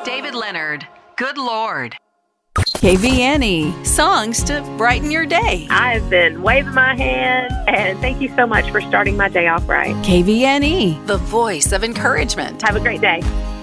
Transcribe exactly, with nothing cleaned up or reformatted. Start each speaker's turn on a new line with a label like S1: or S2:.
S1: David Leonard, Good Lord.
S2: K V N E, songs to brighten your day.
S3: I've been waving my hand, and thank you so much for starting my day off right.
S2: K V N E, the voice of encouragement.
S3: Have a great day.